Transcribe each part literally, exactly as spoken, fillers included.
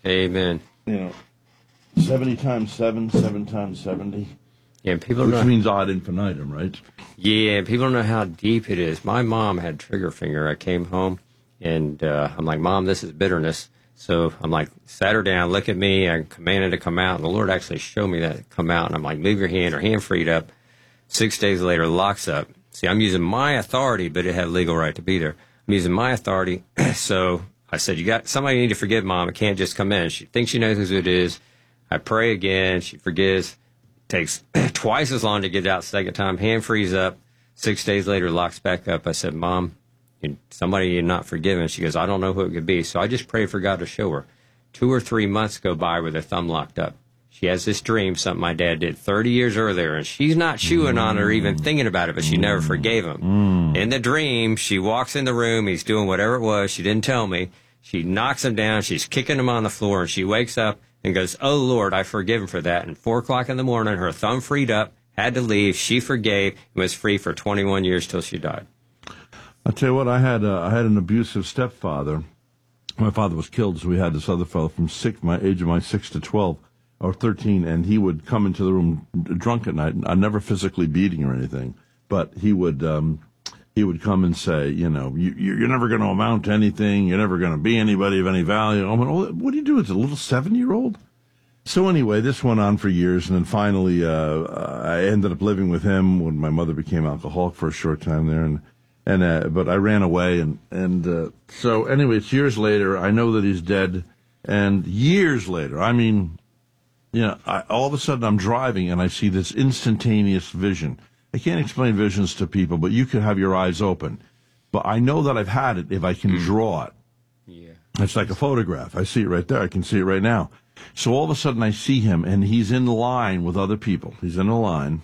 Amen. You know, seventy times seven, seven times seventy. Yeah, people Which know, means ad infinitum, right? Yeah, people don't know how deep it is. My mom had trigger finger. I came home, and uh, I'm like, Mom, this is bitterness. So I'm like, sat her down, look at me. I commanded to come out, and the Lord actually showed me that come out. And I'm like, move your hand. Her hand freed up. Six days later, locks up. See, I'm using my authority, but it had legal right to be there. I'm using my authority. So I said, you got somebody you need to forgive, Mom. It can't just come in. She thinks she knows who it is. I pray again. She forgives. Takes twice as long to get it out the second time. Hand frees up. Six days later, locks back up. I said, Mom, somebody you're not forgiven. She goes, I don't know who it could be. So I just prayed for God to show her. Two or three months go by with her thumb locked up. She has this dream, something my dad did thirty years earlier, and she's not chewing on it or even thinking about it, but she never forgave him. Mm. In the dream, she walks in the room. He's doing whatever it was. She didn't tell me. She knocks him down. She's kicking him on the floor, and she wakes up and goes, oh, Lord, I forgive him for that. And four o'clock in the morning, her thumb freed up, had to leave. She forgave and was free for twenty-one years till she died. I'll tell you what, I had uh, I had an abusive stepfather. My father was killed, so we had this other fellow from six, my age of my six to twelve or thirteen, and he would come into the room drunk at night. I never physically beating or anything, but he would um, he would come and say, you know, you, you're never going to amount to anything. You're never going to be anybody of any value. I went, oh, what do you do? It's a little seven-year-old. So anyway, this went on for years, and then finally uh, I ended up living with him when my mother became alcoholic for a short time there, and and uh, but I ran away, and and uh, so anyway, it's years later. I know that he's dead, and years later, I mean, you know, I, all of a sudden I'm driving and I see this instantaneous vision. I can't explain visions to people, but you could have your eyes open. But I know that I've had it if I can draw it. Yeah, it's like a photograph. I see it right there. I can see it right now. So all of a sudden I see him, and he's in line with other people. He's in a line,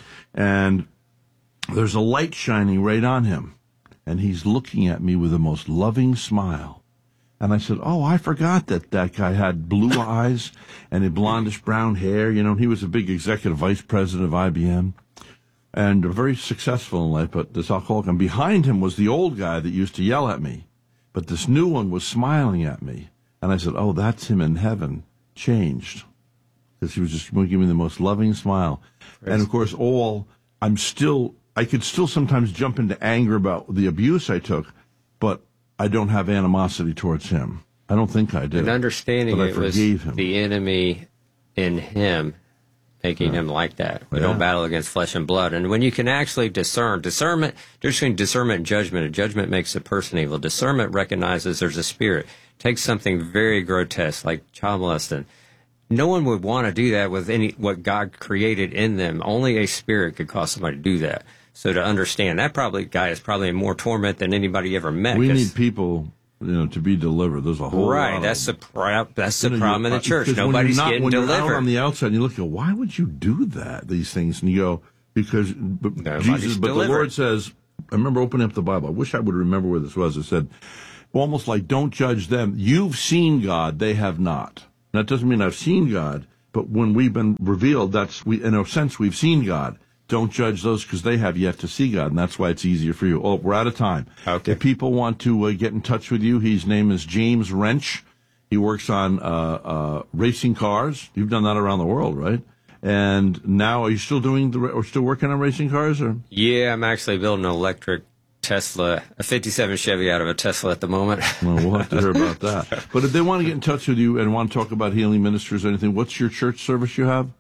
and there's a light shining right on him, and he's looking at me with the most loving smile. And I said, oh, I forgot that that guy had blue eyes and a blondish brown hair. You know, he was a big executive vice president of I B M and very successful in life, but this alcoholic. And behind him was the old guy that used to yell at me, but this new one was smiling at me. And I said, oh, that's him in heaven. Changed, because he was just giving me the most loving smile. Praise and of course, all I'm still, I could still sometimes jump into anger about the abuse I took, but I don't have animosity towards him. I don't think I did. And understanding but it was him. the enemy in him making yeah. him like that. We yeah. don't battle against flesh and blood. And when you can actually discern, discernment, there's between discernment and judgment. And judgment makes a person evil. Discernment recognizes there's a spirit. Takes something very grotesque like child molesting. No one would want to do that with any what God created in them. Only a spirit could cause somebody to do that. So to understand, that probably guy is probably in more torment than anybody ever met. We need people, you know, to be delivered. There's a whole right. lot That's of, the pro- that's the you know, problem in the church. Nobody's not, getting when delivered. You're out on the outside, and you look and go, why would you do that? These things, and you go, because but Jesus. But delivered. The Lord says, I remember opening up the Bible. I wish I would remember where this was. It said, almost like, don't judge them. You've seen God; they have not. That doesn't mean I've seen God, but when we've been revealed, that's we in a sense we've seen God. Don't judge those because they have yet to see God, and that's why it's easier for you. Oh, we're out of time. Okay. If people want to uh, get in touch with you, his name is James Wrench. He works on uh, uh, racing cars. You've done that around the world, right? And now, are you still doing the, or still working on racing cars? Or yeah, I'm actually building an electric Tesla, a fifty-seven Chevy out of a Tesla at the moment. Well, we'll have to hear about that. But if they want to get in touch with you and want to talk about healing ministers or anything, what's your church service you have?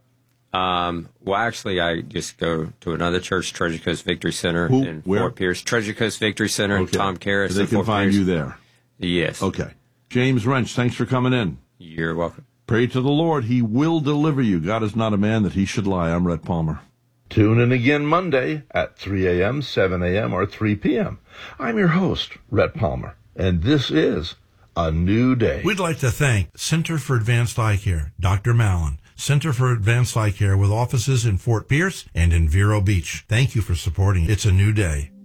Um, well, actually, I just go to another church, Treasure Coast Victory Center Who? in Where? Fort Pierce. Treasure Coast Victory Center, Okay. Tom Karras. They in can Fort find Pierce. you there. Yes. Okay. James Wrench, thanks for coming in. You're welcome. Pray to the Lord. He will deliver you. God is not a man that he should lie. I'm Rhett Palmer. Tune in again Monday at three a.m., seven a.m., or three p.m. I'm your host, Rhett Palmer, and this is A New Day. We'd like to thank Center for Advanced Eye Care, Doctor Mallon, Center for Advanced Eye Care with offices in Fort Pierce and in Vero Beach. Thank you for supporting It's a New Day.